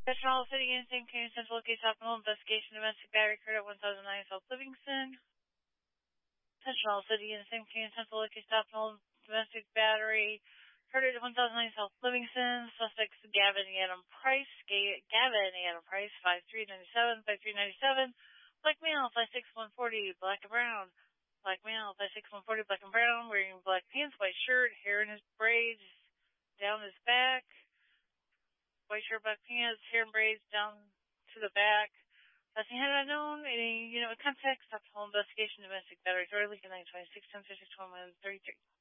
Central City Insane County Central Case Optimal Investigation Domestic Battery Occurred at 1009 South Livingston. Central City Insane County Central Case Optimal Domestic Battery occurred at 1009 South Livingston. Suspects Gavin Adam Price, 5397, 5397. Black male, 5'6", 140, black and brown. Black male, 5'6", 140, black and brown, wearing black pants, white shirt, hair in his braids, down his back. White shirt, black pants, hair and braids down to the back. Last name had unknown. Any, context, stop home investigation, domestic battery, authority, 926, 1056, 2133.